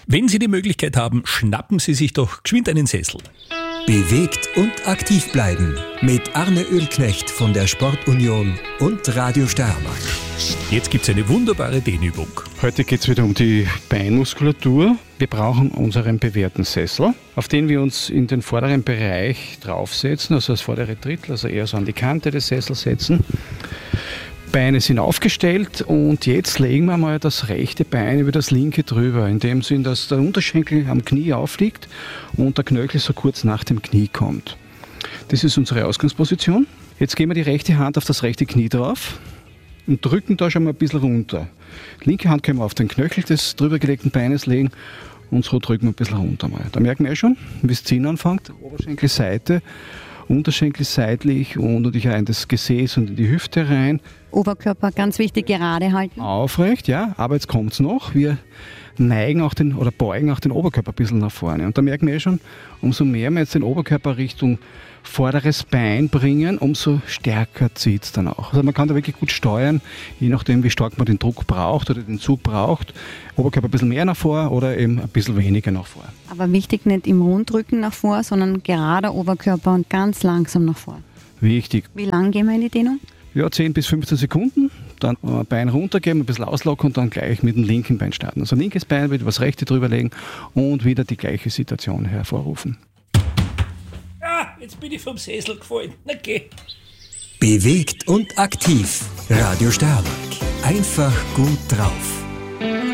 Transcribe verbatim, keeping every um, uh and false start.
Wenn Sie die Möglichkeit haben, schnappen Sie sich doch geschwind einen Sessel. Bewegt und aktiv bleiben mit Arne Ölknecht von der Sportunion und Radio Steiermark. Jetzt gibt es eine wunderbare Dehnübung. Heute geht es wieder um die Beinmuskulatur. Wir brauchen unseren bewährten Sessel, auf den wir uns in den vorderen Bereich draufsetzen, also das vordere Drittel, also eher so an die Kante des Sessels setzen. Beine sind aufgestellt und jetzt legen wir mal das rechte Bein über das linke drüber, in dem Sinn, dass der Unterschenkel am Knie aufliegt und der Knöchel so kurz nach dem Knie kommt. Das ist unsere Ausgangsposition. Jetzt geben wir die rechte Hand auf das rechte Knie drauf und drücken da schon mal ein bisschen runter. Die linke Hand können wir auf den Knöchel des drüber gelegten Beines legen und so drücken wir ein bisschen runter mal. Da merken wir schon, wie es ziehen anfängt, Oberschenkelseite, Unterschenkel seitlich und natürlich auch in das Gesäß und in die Hüfte rein. Oberkörper ganz wichtig, gerade halten. Aufrecht, ja, aber jetzt kommt es noch. Wir neigen auch den oder beugen auch den Oberkörper ein bisschen nach vorne. Und da merken wir schon, umso mehr wir jetzt den Oberkörper Richtung vorderes Bein bringen, umso stärker zieht es dann auch. Also man kann da wirklich gut steuern, je nachdem wie stark man den Druck braucht oder den Zug braucht. Oberkörper ein bisschen mehr nach vor oder eben ein bisschen weniger nach vor. Aber wichtig, nicht im Rundrücken nach vor, sondern gerader Oberkörper und ganz langsam nach vor. Wichtig. Wie lang gehen wir in die Dehnung? Ja, zehn bis fünfzehn Sekunden. Dann ein Bein runtergeben, ein bisschen auslocken und dann gleich mit dem linken Bein starten. Also linkes Bein wieder das rechte drüberlegen und wieder die gleiche Situation hervorrufen. Jetzt bin ich vom Sessel gefallen. Na geh. Bewegt und aktiv. Radio Steiermark. Einfach gut drauf.